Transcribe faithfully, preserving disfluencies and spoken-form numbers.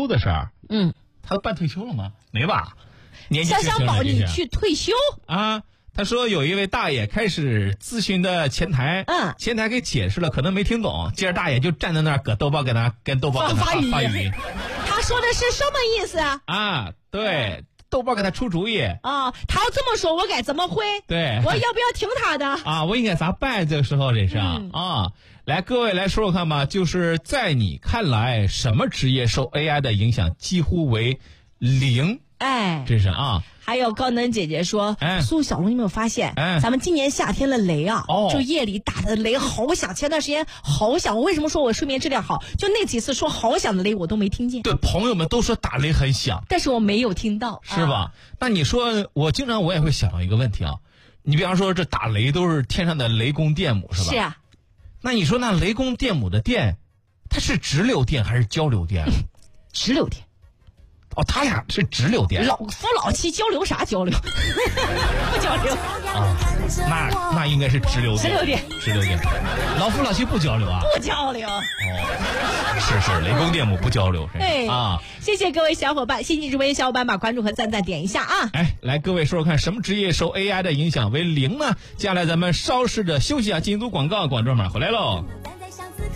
休的事儿。 嗯， 他办退休了吗？没吧？年纪香香宝，你去退休啊？他说有一位大爷开始咨询的前台， 嗯， 前台给解释了，可能没听懂，接着大爷就站在那儿搁豆包给他跟豆包给他发语发语。 他说的是什么意思啊？ 啊，对。豆包给他出主意啊，他要这么说，我该怎么回？ 对， 我要不要听他的啊？我应该咋办？这个时候这是啊、嗯、啊！来，各位来说说看吧，就是在你看来，什么职业受 A I 的影响几乎为零？ 哎， 这是啊。 还有高能姐姐说， 哎， 苏小龙，你有没有发现， 哎， 咱们今年夏天的雷啊， 哦， 就夜里打的雷好响，前段时间好响。我为什么说我睡眠质量好？就那几次说好响的雷，我都没听见。 对，朋友们都说打雷很响， 但是我没有听到， 是吧？ 啊、 那你说，我经常我也会想到一个问题啊，你比方说这打雷都是天上的雷公电母，是吧？ 是啊。 那你说那雷公电母的电，它是直流电还是交流电？ 直流电。 哦，他俩是直流电。 老夫老妻交流啥交流？不交流啊，那那应该是直流电。 直流电， 直流电。老夫老妻不交流啊？ 不交流。哦， 是是，雷公电母不交流。 对啊， 谢谢各位小伙伴，新进直播间小伙伴把关注和赞赞点一下啊！ 哎，来各位说说看，什么职业受 A I 的影响为零呢？接下来咱们稍事的休息啊，进入广告，广州马上回来喽。